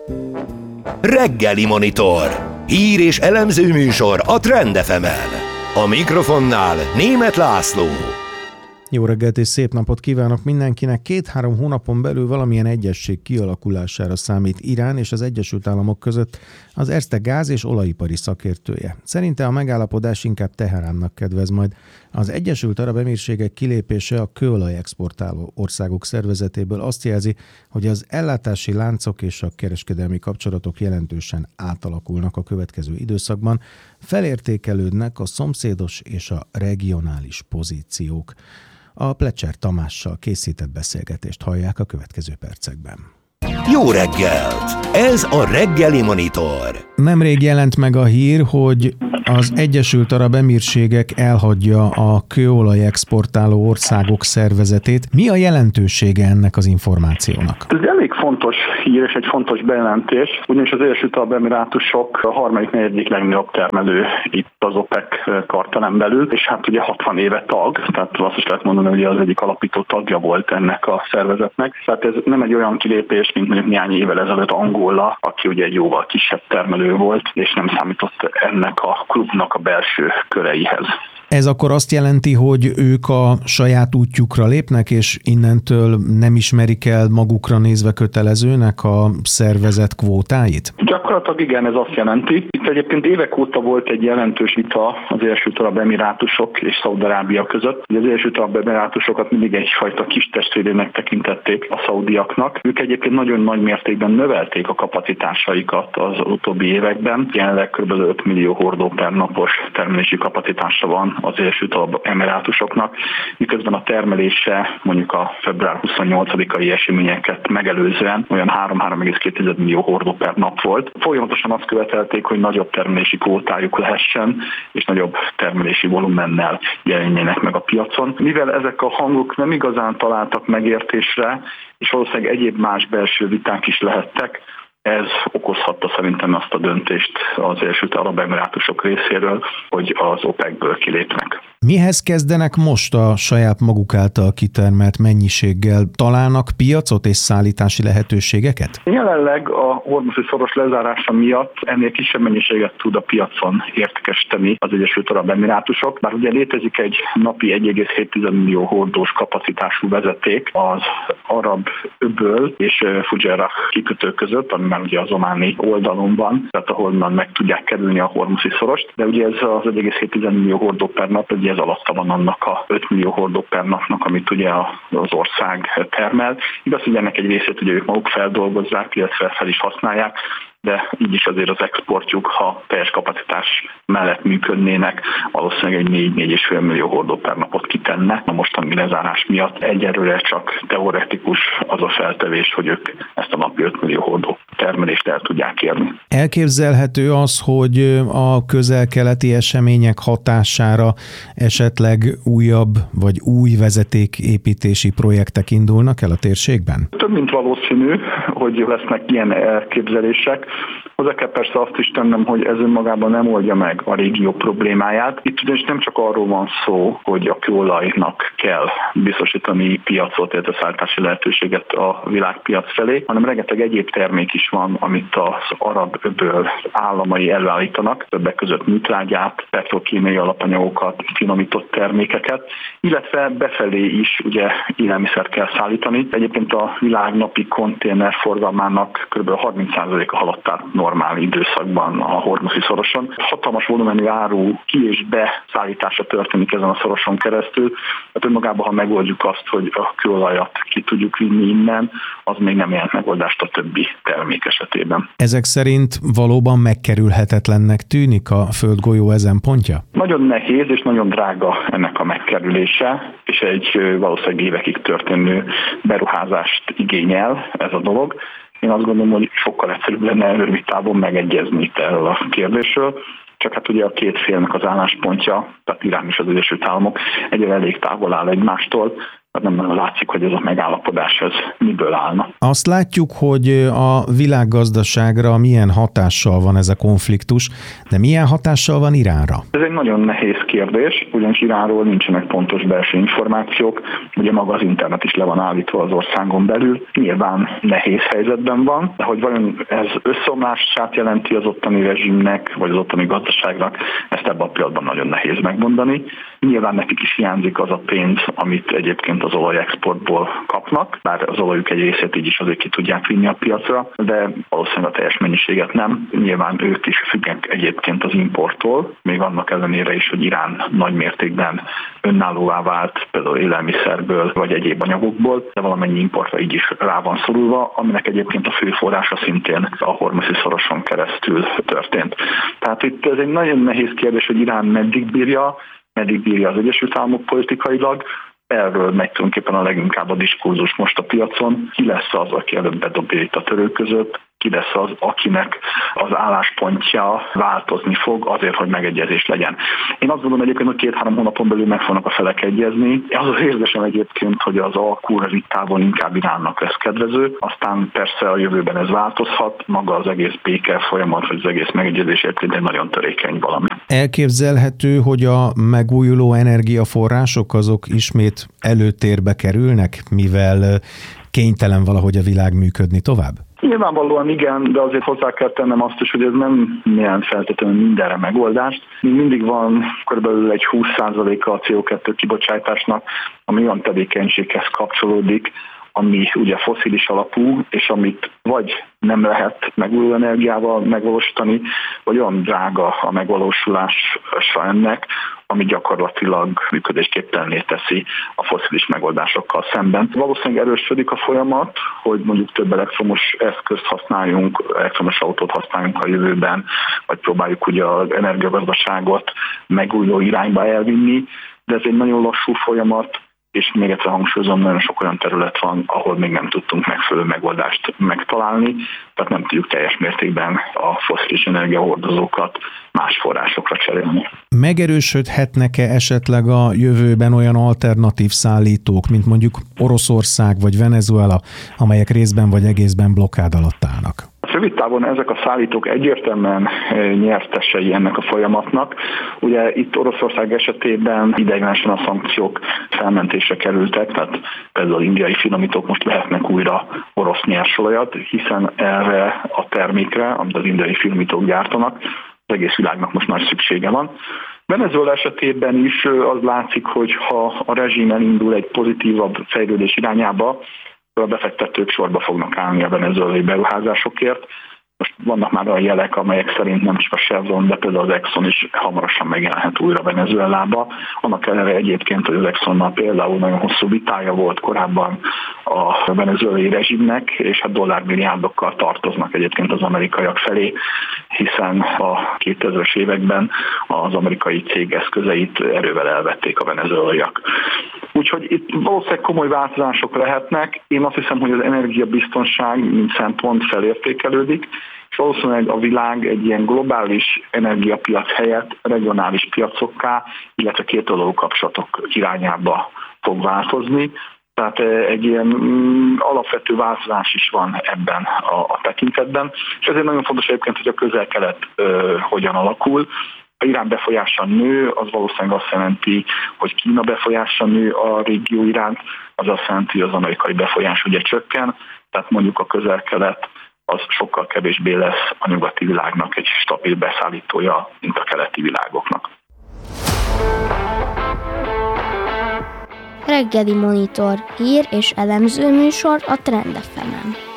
Reggeli Monitor. Hír és elemző műsor a Trend FM-en. A mikrofonnál Németh László. Jó reggelt és szép napot kívánok mindenkinek! 2-3 hónapon belül valamilyen egyezség kialakulására számít Irán és az Egyesült Államok között az Erste gáz- és olajipari szakértője. Szerinte a megállapodás inkább Teheránnak kedvez majd. Az Egyesült Arab Emírségek kilépése a kőolaj exportáló országok szervezetéből azt jelzi, hogy az ellátási láncok és a kereskedelmi kapcsolatok jelentősen átalakulnak a következő időszakban, felértékelődnek a szomszédos és a regionális pozíciók. A Plecser Tamással készített beszélgetést hallják a következő percekben. Jó reggelt! Ez a Reggeli Monitor. Nemrég jelent meg a hír, hogy az Egyesült Arab Emírségek elhagyja a kőolaj exportáló országok szervezetét. Mi a jelentősége ennek az információnak? Ez elég fontos hír és egy fontos bejelentés, ugyanis az Egyesült Arab Emirátusok a harmadik negyedik legnagyobb termelő itt az OPEC kartelen belül, és hát ugye 60 éve tag, tehát azt is lehet mondani, hogy az egyik alapító tagja volt ennek a szervezetnek. Tehát ez nem egy olyan kilépés, mint mondjuk néhány évvel ezelőtt Angola, aki ugye egy jóval kisebb termelő volt, és nem számított ennek a klubnak a belső köreihez. Ez akkor azt jelenti, hogy ők a saját útjukra lépnek, és innentől nem ismerik el magukra nézve kötelezőnek a szervezet kvótáit? Gyakorlatilag igen, ez azt jelenti. Itt egyébként évek óta volt egy jelentős vita az Egyesült Arab Emirátusok és Szaúd-Arábia között. Az Egyesült Arab Emirátusokat mindig egyfajta kis testvérének tekintették a szaudiaknak. Ők egyébként nagyon nagy mértékben növelték a kapacitásaikat az utóbbi években. Jelenleg kb. 5 millió hordó per napos termelési kapacitása van az Egyesült Arab Emirátusoknak, miközben a termelése mondjuk a február 28-ai eseményeket megelőzően olyan 3,2 millió hordó per nap volt. Folyamatosan azt követelték, hogy nagyobb termelési kvótájuk lehessen, és nagyobb termelési volumennel jelenjenek meg a piacon. Mivel ezek a hangok nem igazán találtak megértésre, és valószínűleg egyéb más belső viták is lehettek, ez okozhatta szerintem azt a döntést az Egyesült Arab Emirátusok részéről, hogy az OPEC-ből kilépnek. Mihez kezdenek most a saját maguk által kitermelt mennyiséggel? Találnak piacot és szállítási lehetőségeket? Jelenleg a hormuzi szoros lezárása miatt ennél kisebb mennyiséget tud a piacon értékesíteni az Egyesült Arab Emirátusok. Bár ugye létezik egy napi 1,7 millió hordós kapacitású vezeték az Arab öböl és Fujairah kikötő között, ami már ugye az ománi oldalon van, tehát ahonnan meg tudják kerülni a hormuzi szorost. De ugye ez az 1,7 millió hordó per nap, ugye ez alatta van annak a 5 millió hordó per napnak, amit ugye az ország termel. Igaz, hogy ennek egy részét ugye ők maguk feldolgozzák, illetve fel is használják, de így is azért az exportjuk, ha teljes kapacitás mellett működnének, valószínűleg egy 4,5 millió hordó per napot kitenne. A mostani lezárás miatt egyelőre csak teoretikus az a feltevés, hogy ők ezt a napi 5 millió hordó termelést el tudják érni. Elképzelhető az, hogy a közel-keleti események hatására esetleg újabb vagy új vezetéképítési projektek indulnak el a térségben? Több mint valószínű, hogy lesznek ilyen elképzelések. Hozzá kell persze azt is tennem, hogy ez önmagában nem oldja meg a régió problémáját. Itt ugyanis nem csak arról van szó, hogy a kőolajnak kell biztosítani piacot, illetve szállítási lehetőséget a világpiac felé, hanem rengeteg egyéb termék is van, amit az arab öböl államai előállítanak, többek között műtrágyát, petrokémiai alapanyagokat, finomított termékeket, illetve befelé is ugye élelmiszert kell szállítani. Egyébként a világ napi konténerforgalmának kb. 30%-a haladt át normál időszakban a hormuzi szoroson. Hatalmas volumenű áru ki- és beszállítása történik ezen a szoroson keresztül. Hát önmagában, ha megoldjuk azt, hogy a kőolajat ki tudjuk vinni innen, az még nem jelent megoldást a többi termék esetében. Ezek szerint valóban megkerülhetetlennek tűnik a földgolyó ezen pontja? Nagyon nehéz és nagyon drága ennek a megkerülése, és egy valószínűleg évekig történő beruházást igényel ez a dolog. Én azt gondolom, hogy sokkal egyszerűbb lenne rövid távon megegyezni itt erről a kérdésről. Csak hát ugye a két félnek az álláspontja, tehát Irán és az Egyesült Államok egyre elég távol áll egymástól, nem nagyon látszik, hogy ez a megállapodás ez miből állna. Azt látjuk, hogy a világgazdaságra milyen hatással van ez a konfliktus, de milyen hatással van Iránra? Ez egy nagyon nehéz kérdés. ugyanis Iránról nincsenek pontos belső információk, ugye maga az internet is le van állítva az országon belül, nyilván nehéz helyzetben van, de hogy vajon ez összeomlását jelenti az ottani rezsimnek, vagy az ottani gazdaságnak, ezt ebben a pillanatban nagyon nehéz megmondani. Nyilván nekik is hiányzik az a pénz, amit egyébként az olajexportból kapnak, bár az olajük egy részét így is azért ki tudják vinni a piacra, de valószínűleg a teljes mennyiséget nem. Nyilván ők is függnek egyébként az importtól, még annak ellenére is, hogy Irán nagy mértékben önállóvá vált, például élelmiszerből vagy egyéb anyagokból, de valamennyi importra így is rá van szorulva, aminek egyébként a fő forrása szintén a Hormuzi szoroson keresztül történt. Tehát itt ez egy nagyon nehéz kérdés, hogy Irán meddig bírja az Egyesült Államok politikailag. Erről megy tulajdonképpen a leginkább a diskurzus most a piacon. Ki lesz az, aki előbb bedobja itt a törők között, ki lesz az, akinek az álláspontja változni fog azért, hogy megegyezés legyen. Én azt gondolom egyébként, hogy 2-3 hónapon belül meg fognak a felek egyezni. Az az érzésem egyébként, hogy az alkú rövid távon inkább Iránnak lesz kedvező. Aztán persze a jövőben ez változhat. Maga az egész béke folyamat, vagy az egész megegyezés egyébként egy nagyon törékeny valami. Elképzelhető, hogy a megújuló energiaforrások azok ismét előtérbe kerülnek, mivel kénytelen valahogy a világ működni tovább? Nyilvánvalóan igen, de azért hozzá kell tennem azt is, hogy ez nem jelent feltétlenül mindenre megoldást. Még mindig van körülbelül egy 20%-a a CO2 kibocsátásnak, ami olyan tevékenységhez kapcsolódik, ami ugye fosszilis alapú, és amit vagy nem lehet megújuló energiával megvalósítani, vagy olyan drága a megvalósulása ennek, ami gyakorlatilag működésképtelenné teszi a fosszilis megoldásokkal szemben. Valószínűleg erősödik a folyamat, hogy mondjuk több elektromos eszközt használjunk, elektromos autót használjunk a jövőben, vagy próbáljuk ugye az energiagazdaságot megújuló irányba elvinni, de ez egy nagyon lassú folyamat, és még egyszer hangsúlyozom, nagyon sok olyan terület van, ahol még nem tudtunk megfelelő megoldást megtalálni, tehát nem tudjuk teljes mértékben a fosszilis energiahordozókat más forrásokra cserélni. Megerősödhetnek-e esetleg a jövőben olyan alternatív szállítók, mint mondjuk Oroszország vagy Venezuela, amelyek részben vagy egészben blokkád alatt állnak? Rövid távon ezek a szállítók egyértelműen nyertesei ennek a folyamatnak. Ugye itt Oroszország esetében ideiglenesen a szankciók felmentésre kerültek, tehát például indiai finomítók most vehetnek újra orosz nyersolajat, hiszen erre a termékre, amit az indiai finomítók gyártanak, az egész világnak most nagy szüksége van. Venezuela esetében is az látszik, hogy ha a rezsim elindul egy pozitívabb fejlődés irányába, a befektetők sorba fognak állni a venezuelai beruházásokért. Most vannak már olyan jelek, amelyek szerint nem csak a Chevron, de például az Exxon is hamarosan megjelenhet újra Venezuelába. Annak ellenére egyébként, hogy az Exxonnal például nagyon hosszú vitája volt korábban a venezuelai rezsimnek, és hát dollármilliárdokkal tartoznak egyébként az amerikaiak felé, hiszen a 2000-es években az amerikai cég eszközeit erővel elvették a venezuelaiak. Úgyhogy itt valószínűleg komoly változások lehetnek. Én azt hiszem, hogy az energiabiztonság mint szempont felértékelődik, és valószínűleg a világ egy ilyen globális energiapiac helyett regionális piacokká, illetve kétoldalú kapcsolatok irányába fog változni. Tehát egy ilyen alapvető változás is van ebben a tekintetben. És ezért nagyon fontos egyébként, hogy a Közel-Kelet hogyan alakul. Ha Irán befolyása nő, az valószínűleg azt jelenti, hogy Kína befolyása nő a régió iránt, az azt jelenti, hogy az amerikai befolyás ugye csökken, tehát mondjuk a Közel-Kelet az sokkal kevésbé lesz a nyugati világnak egy stabil beszállítója, mint a keleti világoknak. Reggeli Monitor hír és elemző műsor a Trend FM-en.